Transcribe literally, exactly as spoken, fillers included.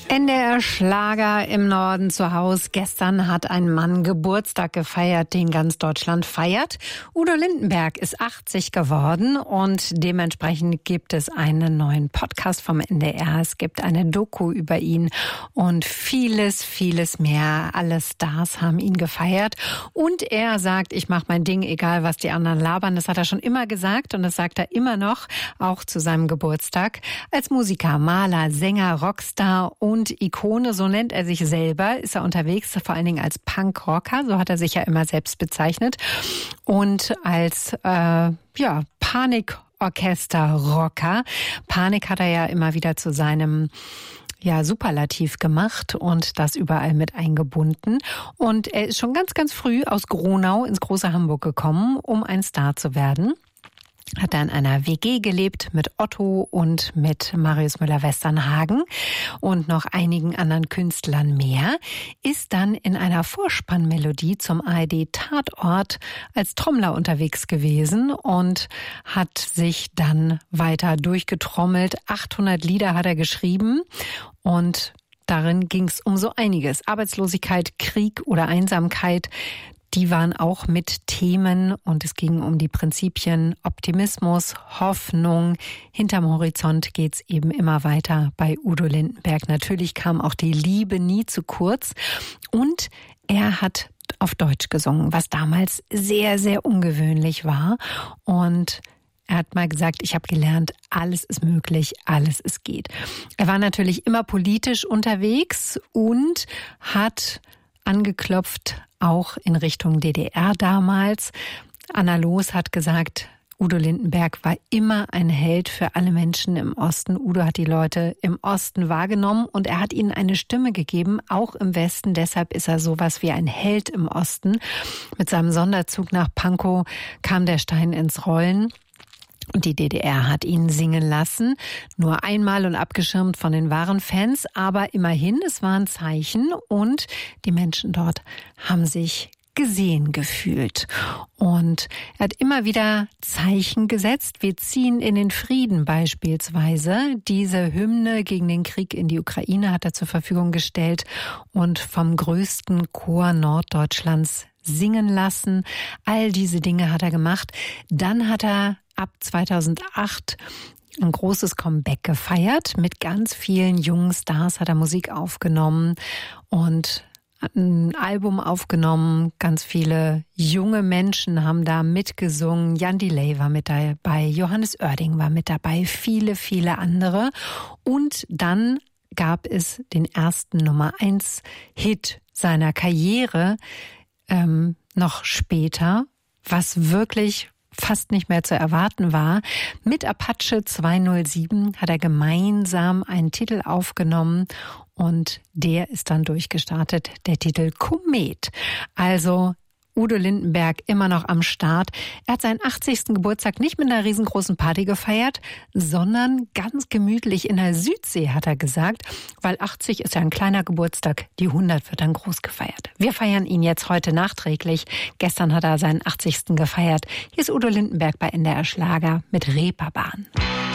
N D R Schlager im Norden zu Hause. Gestern hat ein Mann Geburtstag gefeiert, den ganz Deutschland feiert. Udo Lindenberg ist achtzig geworden und dementsprechend gibt es einen neuen Podcast vom N D R. Es gibt eine Doku über ihn und vieles, vieles mehr. Alle Stars haben ihn gefeiert und er sagt, ich mache mein Ding, egal was die anderen labern. Das hat er schon immer gesagt und das sagt er immer noch, auch zu seinem Geburtstag. Als Musiker, Maler, Sänger, Rockstar und Und Ikone, so nennt er sich selber, ist er unterwegs, vor allen Dingen als Punkrocker, so hat er sich ja immer selbst bezeichnet. Und als äh, ja, Panikorchester-Rocker. Panik hat er ja immer wieder zu seinem ja, Superlativ gemacht und das überall mit eingebunden. Und er ist schon ganz, ganz früh aus Gronau ins große Hamburg gekommen, um ein Star zu werden. Hat er in einer W G gelebt mit Otto und mit Marius Müller-Westernhagen und noch einigen anderen Künstlern mehr, ist dann in einer Vorspannmelodie zum A R D-Tatort als Trommler unterwegs gewesen und hat sich dann weiter durchgetrommelt. achthundert Lieder hat er geschrieben und darin ging es um so einiges. Arbeitslosigkeit, Krieg oder Einsamkeit. Die waren auch mit Themen und es ging um die Prinzipien Optimismus, Hoffnung. Hinterm Horizont geht's eben immer weiter bei Udo Lindenberg. Natürlich kam auch die Liebe nie zu kurz und er hat auf Deutsch gesungen, was damals sehr, sehr ungewöhnlich war. Und er hat mal gesagt, ich habe gelernt, alles ist möglich, alles ist geht. Er war natürlich immer politisch unterwegs und hat angeklopft, auch in Richtung D D R damals. Anna Loos hat gesagt, Udo Lindenberg war immer ein Held für alle Menschen im Osten. Udo hat die Leute im Osten wahrgenommen und er hat ihnen eine Stimme gegeben, auch im Westen. Deshalb ist er sowas wie ein Held im Osten. Mit seinem Sonderzug nach Pankow kam der Stein ins Rollen. Und die D D R hat ihn singen lassen, nur einmal und abgeschirmt von den wahren Fans, aber immerhin, es war ein Zeichen und die Menschen dort haben sich gesehen gefühlt. Und er hat immer wieder Zeichen gesetzt. Wir ziehen in den Frieden beispielsweise. Diese Hymne gegen den Krieg in die Ukraine hat er zur Verfügung gestellt und vom größten Chor Norddeutschlands singen lassen. All diese Dinge hat er gemacht. Dann hat er ab zweitausendacht ein großes Comeback gefeiert. Mit ganz vielen jungen Stars hat er Musik aufgenommen und ein Album aufgenommen. Ganz viele junge Menschen haben da mitgesungen. Jan Delay war mit dabei, Johannes Oerding war mit dabei, viele, viele andere. Und dann gab es den ersten Nummer eins Hit seiner Karriere ähm, noch später, was wirklich fast nicht mehr zu erwarten war. Mit Apache zweihundertsieben hat er gemeinsam einen Titel aufgenommen und der ist dann durchgestartet, der Titel Komet. Also Udo Lindenberg immer noch am Start. Er hat seinen achtzigsten Geburtstag nicht mit einer riesengroßen Party gefeiert, sondern ganz gemütlich in der Südsee, hat er gesagt, weil achtzig ist ja ein kleiner Geburtstag, die hundert wird dann groß gefeiert. Wir feiern ihn jetzt heute nachträglich. Gestern hat er seinen achtzigsten gefeiert. Hier ist Udo Lindenberg bei N D R Schlager mit Reeperbahn.